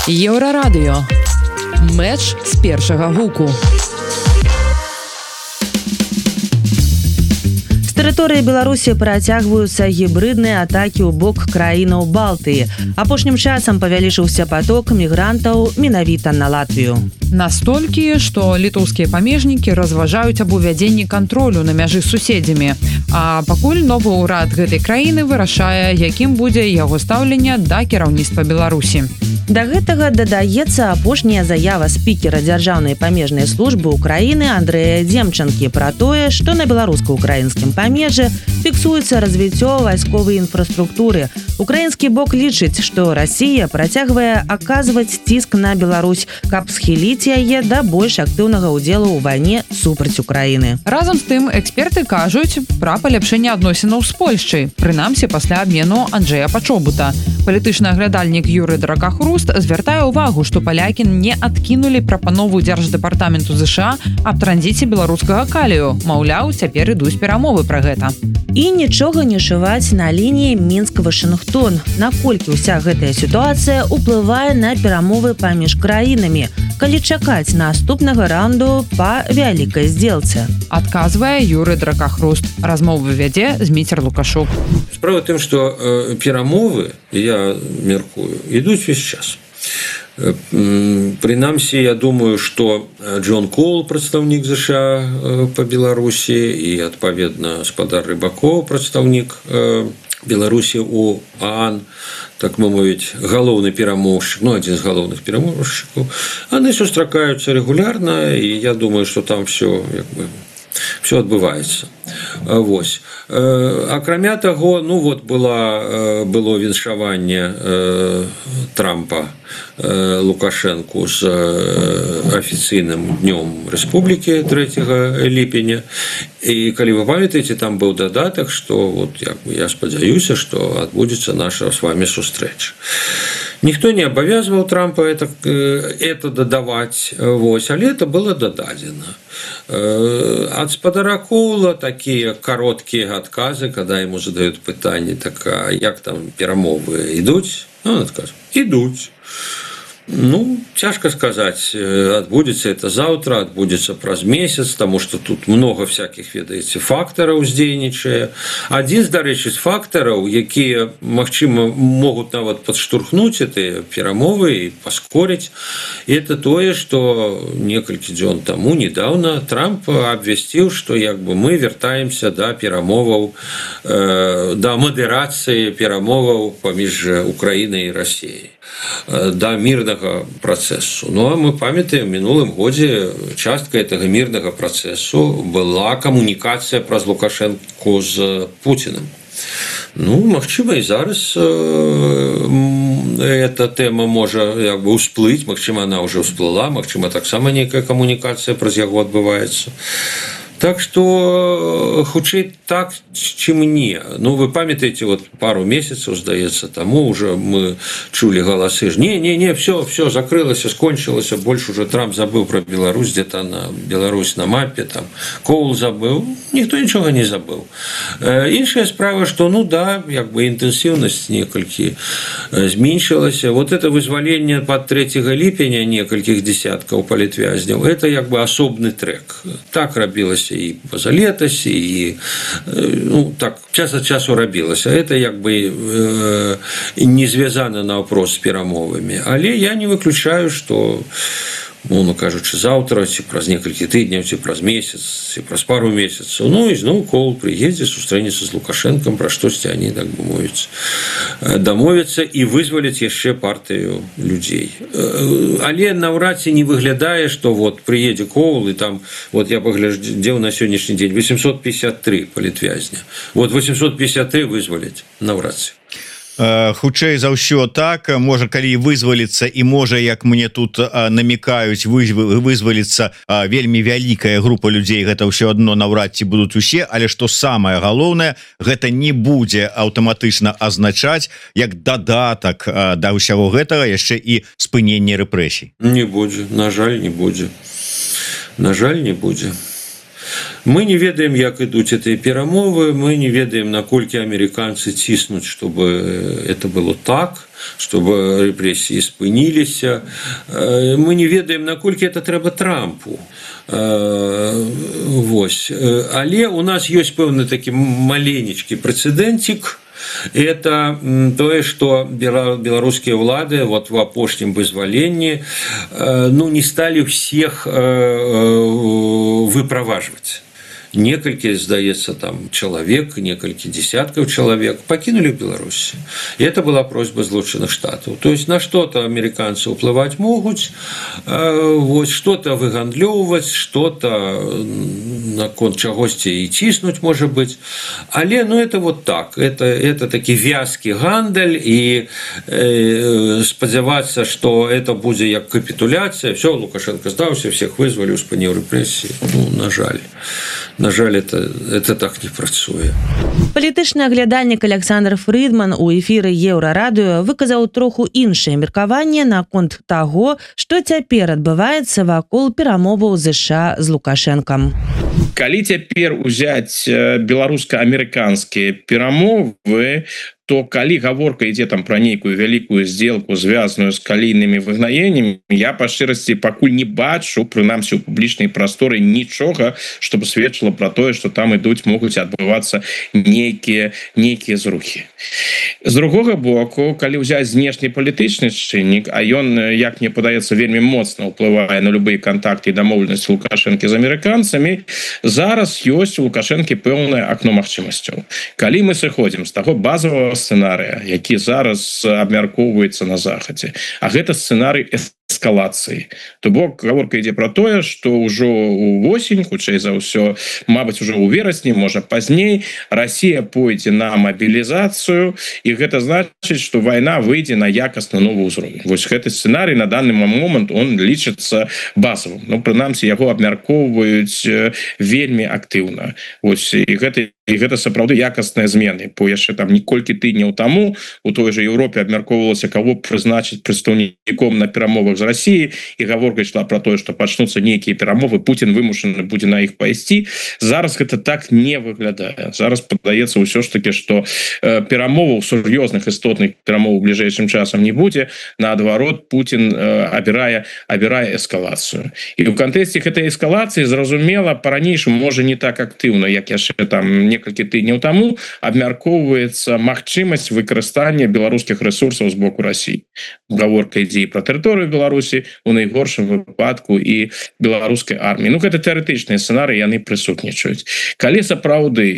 Еўрарадыё. Мэч з першага гуку. З тэрыторыі Беларусі працягваюцца гібрыдныя атакі ў бок краінаў Балтыі. Апошнім часам павялічыўся паток мігрантаў менавіта на Латвію. Настолькі, што літоўскія памежнікі разважаюць аб увядзенні кантролю на мяжы з суседзямі. А пакуль новы ўрад гэтай краіны вырашае, якім будзе яго стаўленне да кіраўніцтва Беларусі. Да гэтага дадаецца апошняя заява спікера дзяржаўнай памежнай службы Украіны Андрэя Демчанкі пра тое, што на беларуска-украінскім памежжы фіксуецца развіццё вайсковай інфраструктуры. Украінскі бок лічыць, што Расія працягвае аказваць ціск на Беларусь, каб схіліць яе да больш актыўнага ўдзелу ў вайне супраць Украіны. Разам з тым, эксперты кажуць пра паляпшэнне адносінаў з Польшчай, прынамсі пасля абмену Анджэя Пачобута. Палітычны аглядальнік Юры Дракахруст звяртае ўвагу, што палякі не адкінулі прапанову Дзярждэпартаменту ЗША аб транзіце беларускага калію. Маўляў, цяпер ідуць перамовы пра гэта. І нічога не шываць на лініі Мінск-Вашынгтон. Наколькі ўся гэтая сітуацыя ўплывае на перамовы паміж краінамі, калі чакаць наступнага раунду па вялікай здзелцы? Адказвае Юры Дракахруст. Размову вядзе Зміцер Лукашук. Справа в тым, што перамовы, я меркую, ідуць увесь час. Прынамсі, я думаю, што Джон Коул, прадстаўнік ЗША па Беларусі, і, адпаведна, гаспадар Рыбакоў, прадстаўнік Беларусі у ААН, так мовіць, галоўны перамоўшчык, адзін з галоўных перамоўшчыкаў, яны сустракаюцца рэгулярна, і я думаю, што там все адбываецца. Вось. Акрамя таго, было віншаванне Трампа Лукашэнку з афіцыйным днём рэспублікі 3 ліпеня. І калі вы памятаеце, там быў дадатак, што я спадзяюся, што адбудзецца наша з вами сустрэча. Никто не обовязывал Трампа это додавать, але это было додадено. От спадара Коула такие короткие отказы, когда ему задают питание, так а як там перамовы идут? Он откажет, идут. Цяжко сказать, отбудется это завтра, отбудется праз месяц, потому что тут много всяких, ведаеце, факторов уздзейнічае. Один з, дарэчы, з факторов, якія, магчыма, могут нават подштурхнуть эти перамовы и паскорить, это тое, что некалькі дзён тому недавно Трамп обвестил, что мы вяртаемся до перамоваў, до модерации перамоваў паміж Украиной и Россией, до мирного процессу. А мы памятаем, в минулым годзе частка этого мирного процессу была коммуникация праз Лукашенко с Путиным. Магчыма, и зараз эта тема можа усплыть, магчыма, она уже всплыла, магчыма, таксама некая коммуникация праз яго адбываецца. Так что, хутчэй так, чым не. Вы памятаеце, пару месяцаў, здаецца, таму уже мы чулі галасы, не, все закрылася, скончылася, больше уже Трамп забыл про Беларусь, где-то на Беларусь на мапе, там Коул забыл, никто ничего не забыл. Іншая справа, что, интенсивность некалькі зменшилася. Это вызваленне под 3 ліпеня некалькіх десяткаў палітвязняў, это асобны трек. Так рабілася и позалетась, и так час от часу рабілася. Это не звязано на вопрос с перамовами. Але я не выключаю, что кажучы, завтра, ці праз некалькі тыдняў, ці праз месяц, ці праз пару месяцаў, і зноў Коул прыедзе, сустрэнецца з Лукашэнкам, пра штосьці они, так бы мовіць, дамовяцца і вызваляць яшчэ партыю людзей. Але наўрад ці не выглядае, што прыедзе Коул, і там, я паглядзеў на сённяшні дзень, 853 палітвязня. 853 вызваляць наўрад ці. Хутчэй за ўсё так, можа, калі вызваліцца, і можа, як мне тут намекаюць, вызваліцца вельмі вялікая група людзей, гэта ўсё адно наўрад ці будуць усе, але што самае галоўнае, гэта не будзе аўтаматычна азначаць як дадатак да ўсяго гэтага яшчэ і спыненне рэпрэсій. Не будзе, на жаль, не будзе. На жаль, не будзе. Мы не ведаем, як ідуць гэтыя перамовы, мы не ведаем, наколькі амерыканцы ціснуць, чтобы это было так, чтобы рэпрэсіі спыніліся. Мы не ведаем, наколькі это трэба Трампу. Вось. Але у нас ёсць пэўны такі маленечкі прэцэдэнцік. Это то, что белорусские влады вот в апошнем вызволении не стали всех выпроваживать. Некалькі, здаецца, там человек, некалькі десятков человек покинули Беларусь. И это была просьба Злучаных Штатов. То есть на что-то американцы уплывать могут, вот, что-то выгандлёўваць, что-то наконт чагосьці и ціснуть, может быть. Але, это вот так. Это такі вязкі гандаль, и спадзявацца, что это будет як капитуляция. Все, Лукашенко сдался, всех вызвали, спыніў рэпрэсіі. На жаль. На жаль, это так не працуе. Палітычны аглядальнік Александр Фридман у эфіры Еўрарадыё выказаў троху іншае меркаванне наконт таго, што цяпер адбываецца вакол перамоваў ЗША з Лукашэнкам. Калі цяпер узяць беларуска-амерыканскія перамовы, то калі гаворка ідзе там пра нейкую вялікую сделку, звязаную з калійнымі выгнаеннямі, я па шчырасці пакуль не бачу, прынамсі ў публічнай прасторы, нічога, што б сведчыла пра тое, што там могуць адбывацца нейкія зрухі. З другога боку, калі ўзяць знешнепалітычны чыннік, а ён, як мне падаецца, вельмі моцна ўплывае на любыя кантакты і дамоўленасці Лукашэнкі з амерыканцамі, зараз ёсць у Лукашэнкі пэўнае акно магчымасцяў. Калі мы сыходзім з таго базавага сцэнарыя, які зараз абмяркоўваецца на захадзе, а гэта сцэнарый эскалацыі. То бок гаворка ідзе пра тое, што ўжо ўвосень, хутчэй за ўсё, мабыць, ужо ў верасні, можа пазней, Расія пойдзе на мабілізацыю, і гэта значыць, што вайна выйдзе на якасна новы ўзровень. Вось гэты сцэнарый на данный момант он лічыцца базавым. Прынамсі, яго абмяркоўваюць вельмі актыўна. Вось, і гэта сапраўды якасныя змены. По яшчэ там некалькі тыдняў таму у той жа Еўропе абмяркоўвалася, каго прызначыць прадстаўніком на перамовах з Расіяй, і гаворка ішла пра тое, што пачнуцца нейкія перамовы, Путін вымушаны будзе на іх пайсці. Зараз гэта так не выглядае. Зараз падаецца ўсё ж такі, што перамоваў, сур'ёзных істотных перамоваў бліжэйшым часам не будзе. Наадварот, Путін абірае эскалацыю. І ў кантэксце гэтай эскалацыі, зразумела, па-ранейшаму, можа не так актыўна, як яшчэ там некалькі тыдняў таму, абмяркоўваецца магчымасць выкарыстання беларускіх рэсурсаў з боку Расіі. Гаворка ідзе і пра тэрыторыю Беларусі, у найгоршым выпадку і беларускай арміі. Гэта тэарэтычныя сцэнарыі, яны прысутнічаюць. Калі сапраўды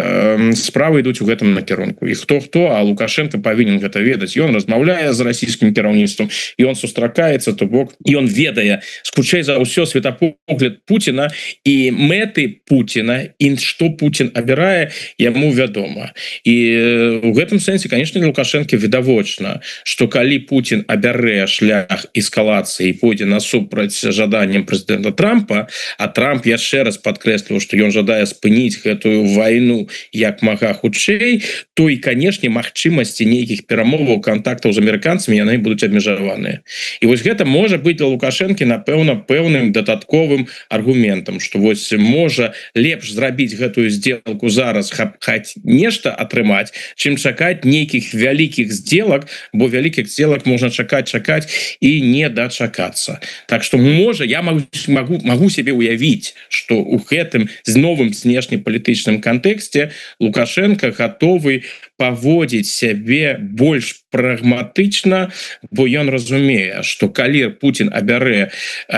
справы ідуць у гэтым накірунку, і хто, а Лукашенко павінен гэта ведаць. Ён размаўляе з расійскім кіраўніцтвам, і ён сустракаецца, то бок, і ён ведае, хутчэй за ўсё, светапогляд Пуціна і мэты Пуціна, і што Путін абірае, яму вядома. І ў гэтым сэнсе, конечно, Лукашэнке відавочна, што калі Путін абярэ шлях эскалацыі і пойдзе насупраць жаданням прэзідэнта Трампа, а Трамп яшчэ раз падкрэсліў, што ён жадае спыніць гэтую вайну як мага хутчэй, то і, канешне, магчымасці нейкіх перамоваў, кантактаў з амерыканцамі, яны будуць абмежаваныя. І вось гэта можа быць для Лукашэнкі, напэўна, пэўным дадатковым аргументам, што вось можа лепш зрабіць гэтую сделку зараз, хаць нешта атрымаць, чым чакаць нейкіх вялікіх сделак, бо вялікіх сделак можна чакаць і не дачакацца. Так што, можа, я магу себе уявіць, што ў гэтым з новым знешнепалітычным кантэксце Лукашенко гатовы паводзіць сябе больш прагматычна, бо ён разумее, што калі Путін абярэ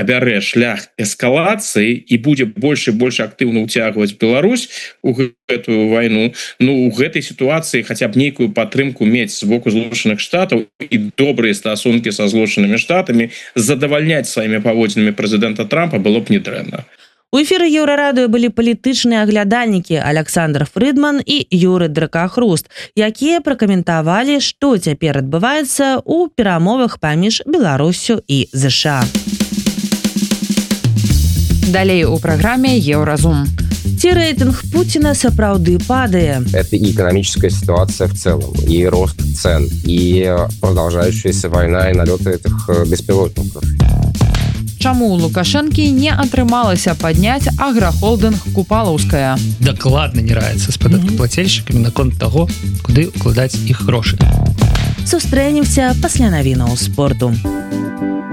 шлях эскалацыі і будзе больш і больш актыўна ўцягваць Беларусь у гэтую вайну, у гэтай сітуацыі хаця б нейкую падтрымку мець з боку Злучаных Штатаў і добрыя стасункі са Злучанымі Штатамі, задавальняць сваімі паводзінамі прэзідэнта Трампа было б недрэнна. У эфіры Еўрарадыё былі палітычныя аглядальнікі Александр Фридман і Юры Дракахруст, якія пракаментавалі, што цяпер адбываецца ў перамовах паміж Беларуссю і ЗША. Далей у праграме Еўразум. Ці рейтинг Путина сапраўды падае? Это и экономическая ситуация в целом, и рост цен, и продолжающаяся война и налеты этих беспилотников. Чаму у Лукашэнкі не атрымалася падняць аграхолдынг Купалаўская? Дакладна не раецца з падаткаплацельшчыкамі наконт таго, куды укладаць іх грошы. Сустрэнемся пасля навінаў спорту.